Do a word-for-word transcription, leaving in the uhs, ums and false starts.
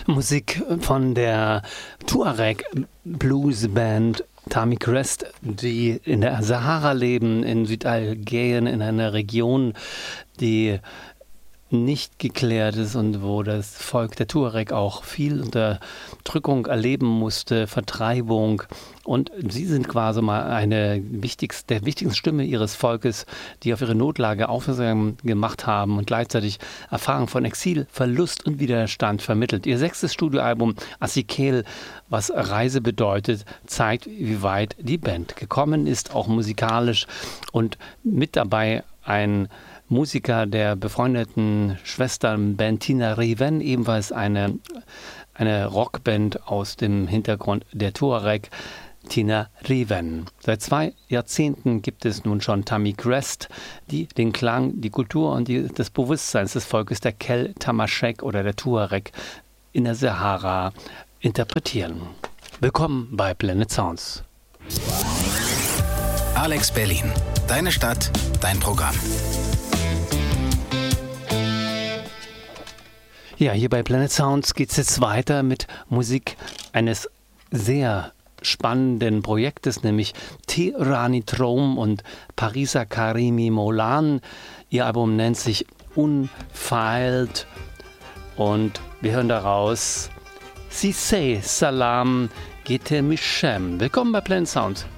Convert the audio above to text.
Musik von der Tuareg Blues Band Tammy Crest, die in der Sahara leben, in Südalgerien, in einer Region, die nicht geklärt ist und wo das Volk der Tuareg auch viel Unterdrückung erleben musste, Vertreibung. Und sie sind quasi mal eine wichtigste, der wichtigsten Stimme ihres Volkes, die auf ihre Notlage aufmerksam gemacht haben und gleichzeitig Erfahrung von Exil, Verlust und Widerstand vermittelt. Ihr sechstes Studioalbum Asikel, was Reise bedeutet, zeigt, wie weit die Band gekommen ist, auch musikalisch, und mit dabei ein Musiker der befreundeten Schwesternband Tina Riven, ebenfalls eine, eine Rockband aus dem Hintergrund der Tuareg, Tina Riven. Seit zwei Jahrzehnten gibt es nun schon Tammy Crest, die den Klang, die Kultur und die, das Bewusstsein des Volkes der Kel Tamashek oder der Tuareg in der Sahara interpretieren. Willkommen bei Planet Sounds. Alex Berlin. Deine Stadt, dein Programm. Ja, hier bei Planet Sounds geht es jetzt weiter mit Musik eines sehr spannenden Projektes, nämlich Tehrani Trom und Parisa Karimi Molan. Ihr Album nennt sich Unfiled und wir hören daraus Sisei Salam Gete Mishem. Willkommen bei Planet Sounds.